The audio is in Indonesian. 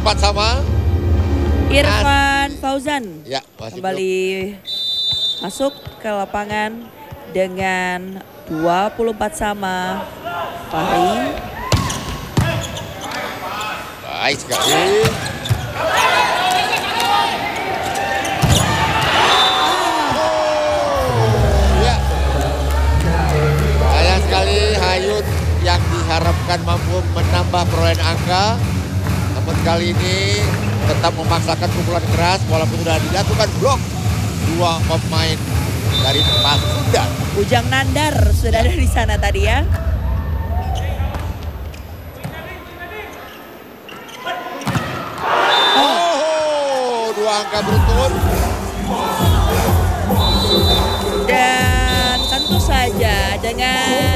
24 sama. Irfan Fauzan Ya, masih kembali masuk ke lapangan dengan 24 sama. Fahri. Baik sekali. Ya. Sayang sekali Hayut yang diharapkan mampu menambah perolehan angka. Namun kali ini tetap memaksakan pukulan keras walaupun sudah dilakukan blok dua pemain dari Pasundan. Ujang Nandar sudah ada di sana tadi ya. Dua angka beruntun. Dan tentu saja dengan